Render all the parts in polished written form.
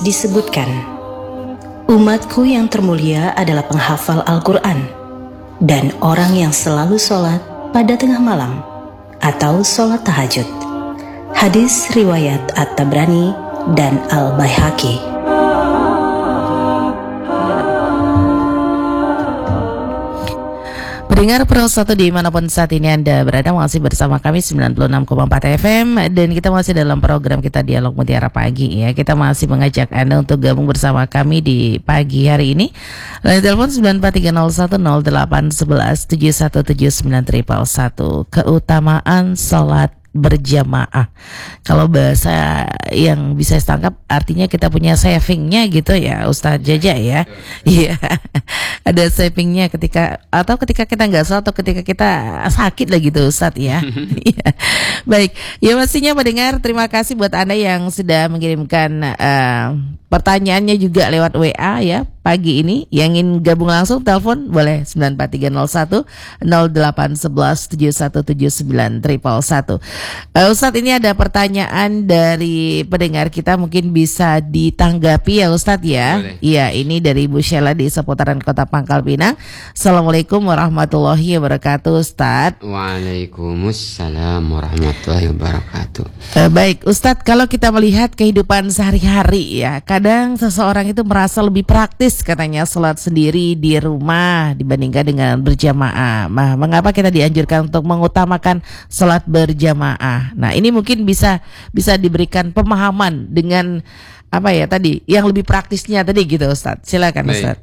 disebutkan, umatku yang termulia adalah penghafal Al-Quran dan orang yang selalu sholat pada tengah malam atau sholat tahajud. Hadis riwayat At-Tabrani dan Al-Baihaqi. Pendengar Pro 1 dimanapun saat ini Anda berada, masih bersama kami 96,4 FM dan kita masih dalam program kita Dialog Mutiara Pagi ya. Kita masih mengajak Anda untuk gabung bersama kami di pagi hari ini. Lalu telepon 9430108117179 Keutamaan salat berjamaah. Kalau bahasa yang bisa saya tangkap artinya kita punya savingnya gitu ya Ustadz Jaja ya. Iya. Ada savingnya ketika kita nggak sholat atau ketika kita sakit lah gitu Ustadz ya. Iya. Baik, ya pastinya pendengar, terima kasih buat Anda yang sudah mengirimkan pertanyaannya juga lewat WA ya pagi ini. Yang ingin gabung langsung telepon boleh 9430108117179 Ustadz, ini ada pertanyaan dari pendengar kita, mungkin bisa ditanggapi ya Ustadz ya. Iya, ini dari Ibu Sheila di seputaran Kota Pangkal Pinang. Assalamualaikum warahmatullahi wabarakatuh Ustadz. Waalaikumsalam warahmatullahi wabarakatuh. Baik Ustadz, kalau kita melihat kehidupan sehari-hari ya, kadang seseorang itu merasa lebih praktis katanya sholat sendiri di rumah dibandingkan dengan berjamaah. Nah, mengapa kita dianjurkan untuk mengutamakan sholat berjamaah? Nah, ini mungkin bisa diberikan pemahaman dengan apa ya tadi, yang lebih praktisnya tadi gitu Ustadz. Silakan Ustadz.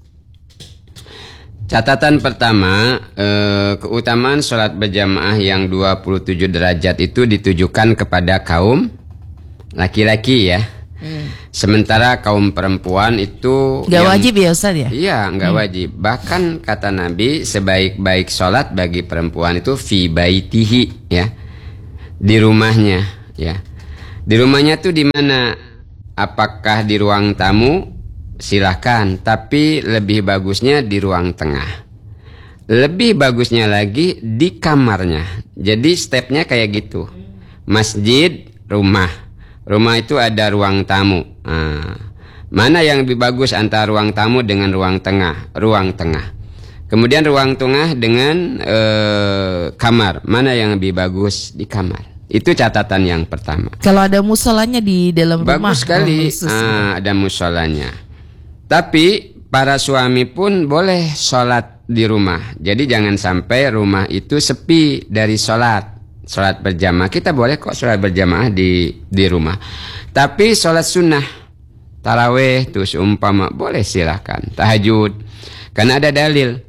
Catatan pertama, keutamaan sholat berjamaah yang 27 derajat itu ditujukan kepada kaum laki-laki ya. Sementara kaum perempuan itu nggak wajib ya Ustadz ya? Iya, nggak wajib. Bahkan kata Nabi, sebaik-baik sholat bagi perempuan itu fi baitihi ya, di rumahnya ya. Di rumahnya tuh di mana? Apakah di ruang tamu? Silahkan, tapi lebih bagusnya di ruang tengah. Lebih bagusnya lagi di kamarnya. Jadi stepnya kayak gitu. Masjid, rumah. Rumah itu ada ruang tamu. Mana yang lebih bagus antara ruang tamu dengan ruang tengah? Ruang tengah. Kemudian ruang tengah dengan kamar. Mana yang lebih bagus? Di kamar. Itu catatan yang pertama. Kalau ada musolanya di dalam rumah. Bagus sekali. Ada musolanya. Tapi para suami pun boleh sholat di rumah. Jadi jangan sampai rumah itu sepi dari sholat berjamaah. Kita boleh kok sholat berjamaah di rumah. Tapi sholat sunnah, taraweh tuh seumpama boleh, silahkan. Tahajud, karena ada dalil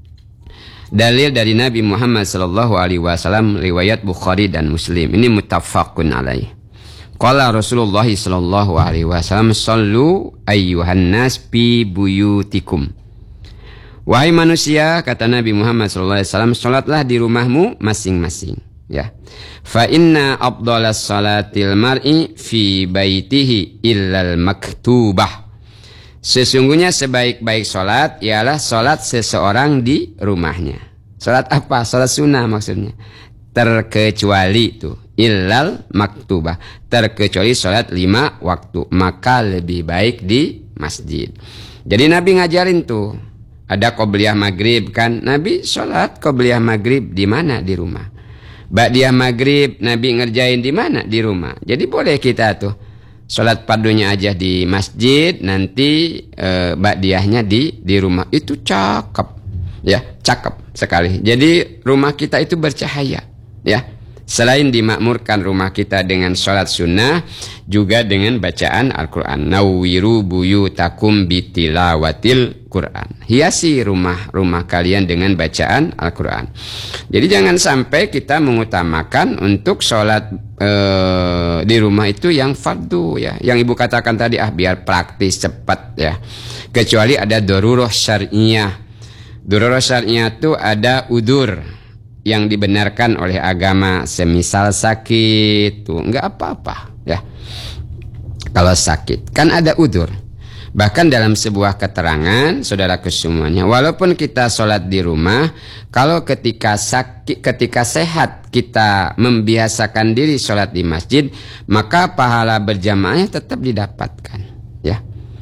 dari Nabi Muhammad SAW, riwayat Bukhari dan Muslim. Ini muttafaqun alaih. Qala Rasulullah SAW, sallu ayyuhan nas fi buyutikum. Wahai manusia, kata Nabi Muhammad SAW, sholatlah di rumahmu masing-masing. Ya, fa inna afdalas salatil mar'i fi baitihi illal maktubah. Sesungguhnya sebaik-baik salat ialah salat seseorang di rumahnya. Salat apa? Salat sunnah maksudnya. Terkecuali itu illal maktubah, terkecuali salat 5 waktu, maka lebih baik di masjid. Jadi Nabi ngajarin tuh, ada qobliyah maghrib kan, Nabi salat qobliyah maghrib di mana? Di rumah. Ba'diyah maghrib Nabi ngerjain di mana? Di rumah. Jadi boleh kita tuh sholat fardunya aja di masjid, nanti ba'diyahnya di rumah. Itu cakep ya, cakep sekali. Jadi rumah kita itu bercahaya ya. Selain dimakmurkan rumah kita dengan sholat sunnah, juga dengan bacaan Al-Quran. Nawwiru buyutakum bitilawatil Quran. Hiasi rumah kalian dengan bacaan Al-Quran. Jadi jangan sampai kita mengutamakan untuk sholat di rumah itu yang fardu ya. Yang ibu katakan tadi, biar praktis cepat ya. Kecuali ada darurah syar'iyah. Darurah syar'iyah itu ada udur yang dibenarkan oleh agama, semisal sakit tuh nggak apa-apa ya. Kalau sakit kan ada udur. Bahkan dalam sebuah keterangan, saudaraku semuanya, walaupun kita sholat di rumah, kalau ketika sakit, ketika sehat kita membiasakan diri sholat di masjid, maka pahala berjamaahnya tetap didapatkan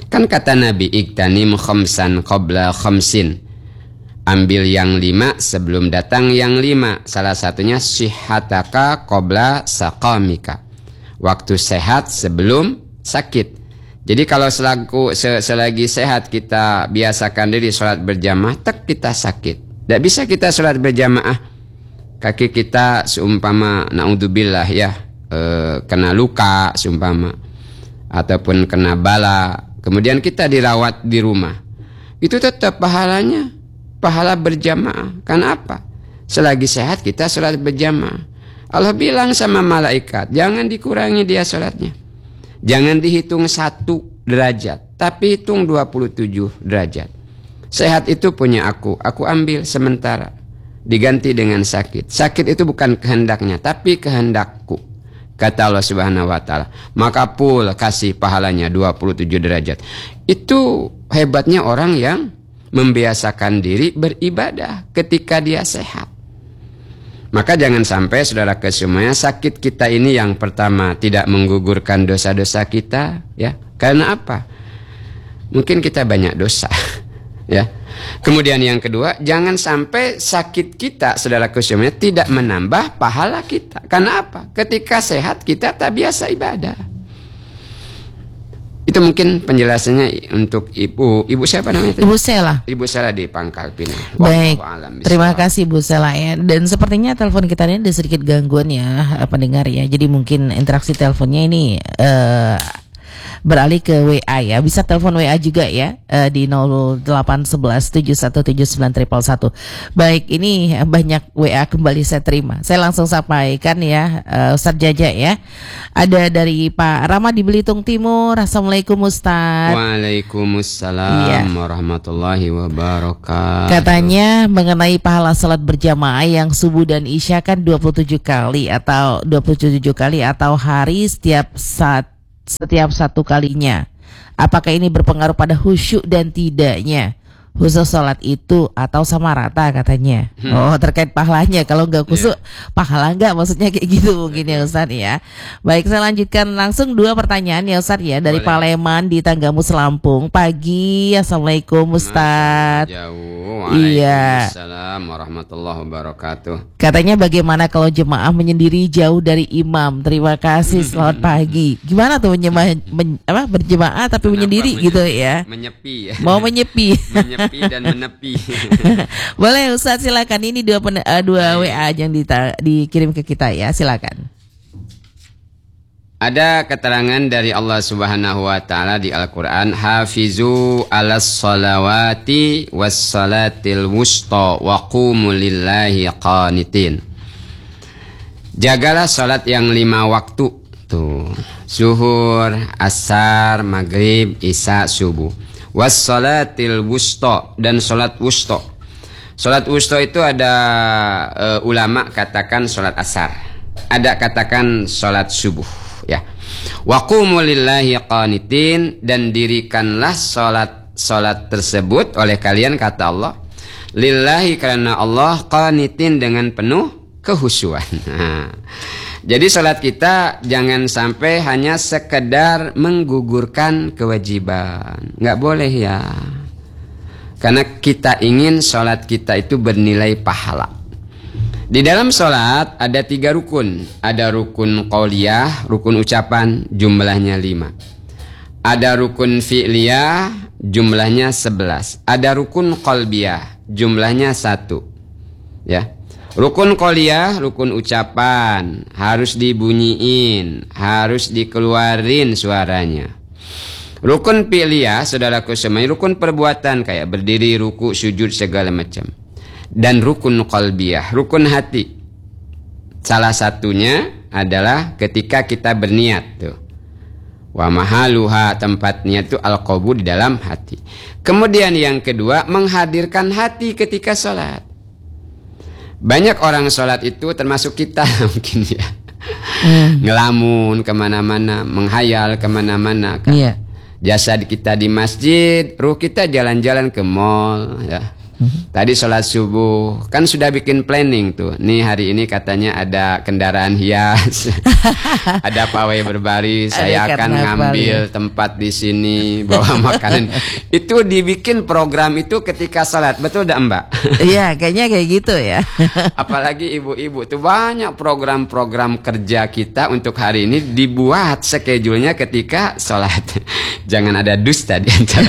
Kan kata Nabi, iktanim khamsan qabla khamsin. Ambil yang 5 sebelum datang yang 5. Salah satunya sihataka qabla saqamika. Waktu sehat sebelum sakit. Jadi kalau selagi sehat kita biasakan diri sholat berjamaah, tak kita sakit. Tidak bisa kita sholat berjamaah. Kaki kita seumpama naudzubillah ya, kena luka seumpama. Ataupun kena bala. Kemudian kita dirawat di rumah. Itu tetap pahalanya. Pahala berjamaah. Karena apa? Selagi sehat kita sholat berjamaah. Allah bilang sama malaikat, jangan dikurangi dia sholatnya. Jangan dihitung 1 derajat, tapi hitung 27 derajat. Sehat itu punya aku ambil sementara. Diganti dengan sakit. Sakit itu bukan kehendaknya, tapi kehendakku. Kata Allah Subhanahu wa ta'ala. Maka pul kasih pahalanya 27 derajat. Itu hebatnya orang yang membiasakan diri beribadah ketika dia sehat. Maka jangan sampai saudara semuanya, sakit kita ini yang pertama tidak menggugurkan dosa-dosa kita, ya. Karena apa? Mungkin kita banyak dosa, ya. Kemudian yang kedua, jangan sampai sakit kita saudara semuanya tidak menambah pahala kita. Karena apa? Ketika sehat kita tak biasa ibadah. Itu mungkin penjelasannya untuk ibu siapa namanya? Ibu Sela. Ibu Sela di Pangkal Pinang. Baik, terima kasih Bu Sela ya. Dan sepertinya telepon kita ini ada sedikit gangguan ya pendengar ya. Jadi mungkin interaksi teleponnya ini beralih ke WA ya. Bisa telepon WA juga ya di 0811717911. Baik, ini banyak WA kembali saya terima. Saya langsung sampaikan ya Ustaz Jaja ya. Ada dari Pak Rama di Belitung Timur. Assalamualaikum Ustaz. Waalaikumsalam warahmatullahi wabarakatuh. Katanya mengenai pahala salat berjamaah yang subuh dan isya kan 27 kali atau hari setiap satu kalinya. Apakah ini berpengaruh pada khusyuk dan tidaknya khusus sholat itu atau sama rata katanya? Oh, terkait pahalanya. Kalau nggak khusyuk, pahala nggak? Maksudnya kayak gitu mungkin ya Ustaz ya. Baik, saya lanjutkan langsung 2 pertanyaan ya Ustaz ya. Dari Paleman di Tanggamus Lampung. Pagi, Assalamualaikum Ustaz. Waalaikumsalam warahmatullahi wabarakatuh. Katanya bagaimana kalau jemaah menyendiri jauh dari imam? Terima kasih, selamat pagi. Gimana tuh berjemaah tapi menyendiri gitu ya? Menyepi ya. Mau menyepi. Menyepi dan menepi. Boleh Ustaz, silakan. Ini dua WA yang dikirim ke kita ya, silakan. Ada keterangan dari Allah Subhanahu wa taala di Al-Qur'an, hafizu 'alas shalawati was salatil wusta wa qumu lillahi qanitin. Jagalah salat yang 5 waktu tuh. Zuhur, asar, maghrib, isya, subuh. Was salatil wusta, dan salat wusta. Salat wusta itu ada ulama katakan salat asar. Ada katakan salat subuh. Ya, wa qumu lillahi qanitin, dan dirikanlah salat tersebut oleh kalian kata Allah lillahi, karena Allah, qanitin dengan penuh kehusuan. Jadi salat kita jangan sampai hanya sekedar menggugurkan kewajiban, nggak boleh ya, karena kita ingin salat kita itu bernilai pahala. Di dalam sholat ada 3 rukun. Ada rukun qauliyah, rukun ucapan, jumlahnya 5. Ada rukun fi'liyah, jumlahnya 11. Ada rukun qalbiyah, jumlahnya 1. Ya. Rukun qauliyah, rukun ucapan, harus dibunyiin, harus dikeluarin suaranya. Rukun fi'liyah, saudaraku semuanya, rukun perbuatan kayak berdiri, ruku, sujud, segala macam. Dan rukun qalbiyah, rukun hati. Salah satunya adalah ketika kita berniat tuh. Wa mahaluha, tempatnya itu al-qalbu, di dalam hati. Kemudian yang kedua, menghadirkan hati ketika sholat. Banyak orang sholat itu termasuk kita mungkin ya. Ngelamun kemana-mana, menghayal kemana-mana kan. Jasad kita di masjid, ruh kita jalan-jalan ke mall ya. Tadi sholat subuh kan sudah bikin planning tuh. Nih hari ini katanya ada kendaraan hias, ada pawai berbaris. Saya akan ngambil tempat di sini, bawa makanan. Itu dibikin program itu ketika sholat, betul dah Mbak? Iya, kayaknya kayak gitu ya. Apalagi ibu-ibu tuh banyak program-program kerja kita untuk hari ini dibuat schedule-nya ketika sholat. Jangan ada dusta di antara.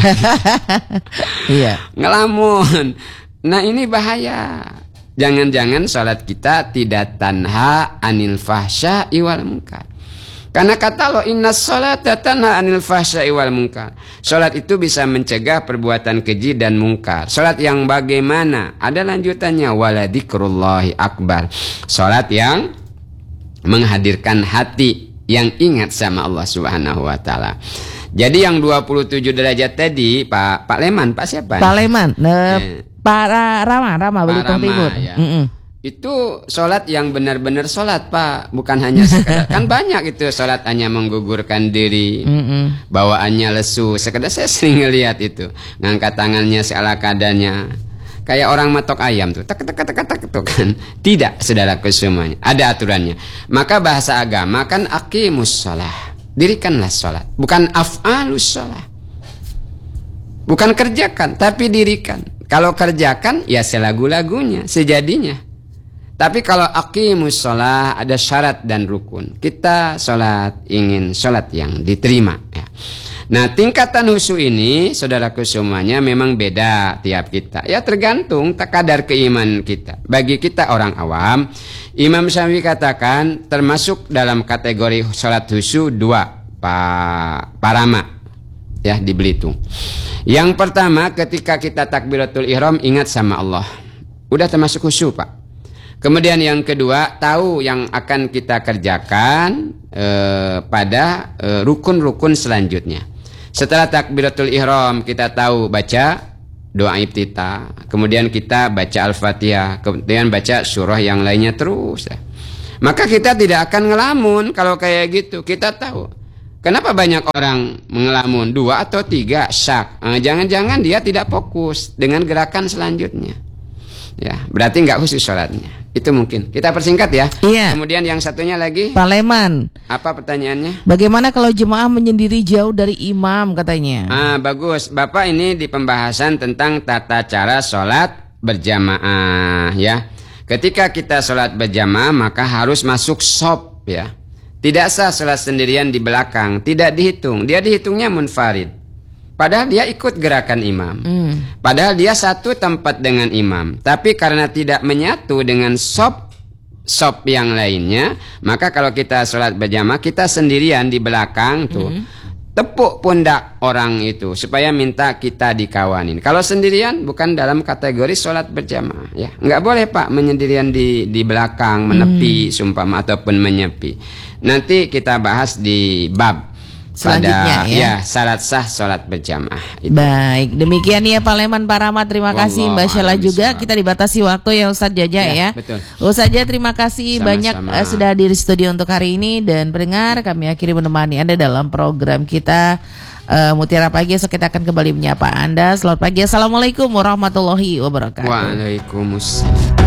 Iya. Ngelamun. Nah ini bahaya. Jangan-jangan sholat kita tidak tanha anil fahsya'i wal munkar. Karena kata Allah, inna sholata tanha anil fahsya'i wal munkar. Sholat itu bisa mencegah perbuatan keji dan mungkar. Sholat yang bagaimana? Ada lanjutannya, waladikrullahi akbar. Sholat yang menghadirkan hati yang ingat sama Allah Subhanahu wa ta'ala. Jadi yang 27 derajat tadi Pak Leman, Pak siapa? Pak Leman, Pak Rama Belitung Timur. Ya. Itu sholat yang benar-benar sholat Pak, bukan hanya sekedar. Kan banyak itu sholat hanya menggugurkan diri, bawaannya lesu. Sekedar saya sering ngelihat itu, ngangkat tangannya seala kadarnya, kayak orang matok ayam tuh, tak tuh kan. Tidak, saudaraku semuanya, ada aturannya. Maka bahasa agama kan aqimus shalah. Dirikanlah sholat, bukan af'alus sholat, bukan kerjakan, tapi dirikan. Kalau kerjakan, ya selagu-lagunya, sejadinya. Tapi kalau aqimus sholat, ada syarat dan rukun. Kita sholat, ingin sholat yang diterima ya. Nah tingkatan khusyuk ini, saudaraku semuanya, memang beda tiap kita. Ya tergantung kadar keimanan kita. Bagi kita orang awam, Imam Syafi'i katakan termasuk dalam kategori sholat khusyuk dua, Pak Rama ya di Belitung. Yang pertama, ketika kita takbiratul ihram ingat sama Allah, udah termasuk khusyuk Pak. Kemudian yang kedua, tahu yang akan kita kerjakan pada rukun-rukun selanjutnya. Setelah takbiratul ihram kita tahu baca doa iftitah, kemudian kita baca Al-Fatihah, kemudian baca surah yang lainnya terus. Maka kita tidak akan ngelamun kalau kayak gitu. Kita tahu. Kenapa banyak orang mengelamun 2 atau 3 syak? Jangan-jangan dia tidak fokus dengan gerakan selanjutnya. Ya, berarti nggak khusus sholatnya. Itu mungkin. Kita persingkat ya. Iya. Kemudian yang satunya lagi. Pak Leman. Apa pertanyaannya? Bagaimana kalau jemaah menyendiri jauh dari imam katanya? Bagus. Bapak ini di pembahasan tentang tata cara sholat berjamaah ya. Ketika kita sholat berjamaah maka harus masuk shop ya. Tidak sah sholat sendirian di belakang. Tidak dihitung. Dia dihitungnya munfarid. Padahal dia ikut gerakan imam. Padahal dia satu tempat dengan imam. Tapi karena tidak menyatu dengan shop yang lainnya, maka kalau kita sholat berjamaah, kita sendirian di belakang tuh. Tepuk pundak orang itu supaya minta kita dikawanin. Kalau sendirian bukan dalam kategori sholat berjamaah ya. Nggak boleh Pak menyendirian di belakang, menepi sumpama ataupun menyepi. Nanti kita bahas di bab selanjutnya pada, ya syarat sah sholat berjamaah itu. Baik, demikian ya Pak Leman, Pak Rahmat, terima kasih. Mbak Syala juga. Kita dibatasi waktu ya Ustadz Jaja ya. Betul. Ustadz Jaja terima kasih banyak sudah hadir di studio untuk hari ini. Dan pendengar, kami akhiri menemani Anda dalam program kita Mutiara Pagi. So kita akan kembali menyapa Anda. Selamat pagi, assalamualaikum warahmatullahi wabarakatuh. Waalaikumsalam.